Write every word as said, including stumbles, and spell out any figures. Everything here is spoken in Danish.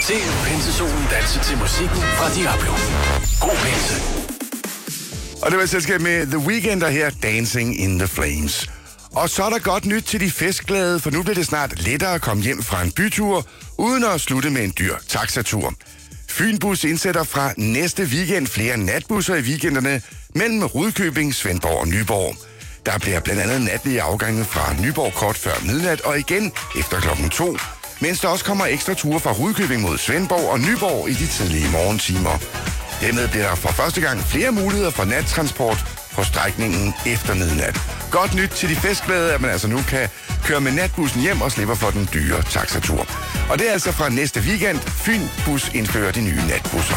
Se pinsesolen danse til musikken fra Diablo. God pinse. Og det var selskab med The Weeknd her, Dancing in the Flames. Og så er der godt nyt til de festglade, for nu bliver det snart lettere at komme hjem fra en bytur, uden at slutte med en dyr taxatur. Fynbus indsætter fra næste weekend flere natbusser i weekenderne mellem Rudkøbing, Svendborg og Nyborg. Der bliver blandt andet natlige afgange fra Nyborg kort før midnat og igen efter klokken to, mens der også kommer ekstra ture fra Rudkøbing mod Svendborg og Nyborg i de tidlige morgentimer. Dermed bliver der for første gang flere muligheder for nattransport på strækningen efter midnat. Godt nyt til de festglade, at man altså nu kan køre med natbussen hjem og slipper for den dyre taxatur. Og det er altså fra næste weekend. Fynbus indfører de nye natbusser.